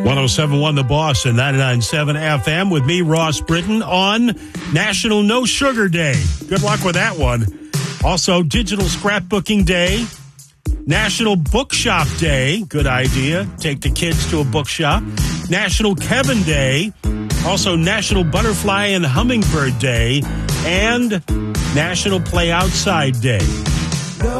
107.1 The Boss and 99.7 FM with me, Ross Britton, on National No Sugar Day. Good luck with that one. Also, Digital Scrapbooking Day, National Bookshop Day. Good idea. Take the kids to a bookshop. National Kevin Day. Also, National Butterfly and Hummingbird Day. And National Play Outside Day.